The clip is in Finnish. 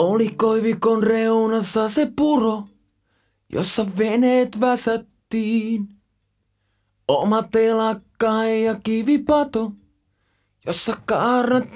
Oli koivikon reunassa se puro, jossa veneet väsättiin. Oma telakka ja kivipato, jossa kaarnat